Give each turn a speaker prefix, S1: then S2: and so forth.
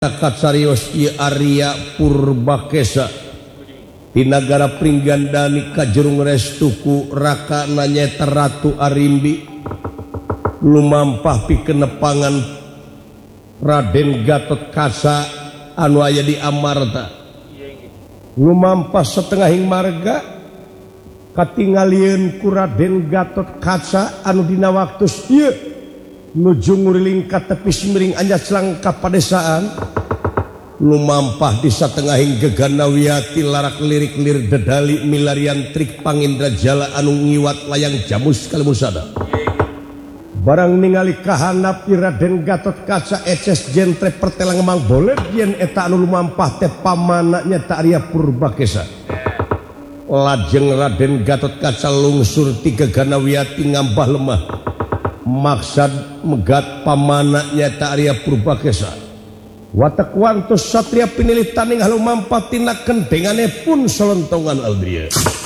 S1: Kacarios ieu Arya Purbakesa di Nagara Pringgandani Kajurung Restuku Raka nanyeta Ratu Arimbi lumampah pikeun nepangan Raden Gatot Kaca anu aya di Amarta lumampah setengahing marga katingalieun ku Raden Gatot Kaca anu dina waktos ieu nuju nguriling ka tepi Simiring Anyas Langka Padesaan lumampah di satengahing gegana wiyati larak lirik-lir dedali milarian trik pangindra jala anu ngiwat layang jamus kalimusada barang ningali kahanap Raden Gatot Kaca eces jentre pertelang mang boleh yen eta anu lumampah teh pamana nyata Arya Purbakesa lajeng Raden Gatot Kaca lungsur ti gegana wiyati ngambah lemah maksad megat pamana nyata Arya Purbakesa watak wantos satria pinilih taning halumampah tina kendengane pun selontongan aldria